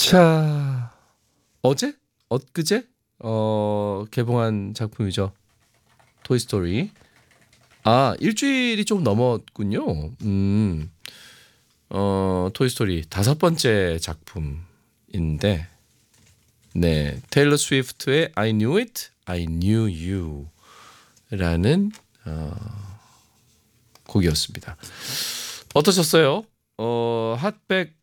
자, 어제? 엊그제? 개봉한 작품이죠. 토이스토리. 아, 일주일이 좀 넘었군요. 토이스토리 5번째 작품인데, 네, 테일러 스위프트의 I Knew It, I Knew You 라는 곡이었습니다. 어떠셨어요? 핫백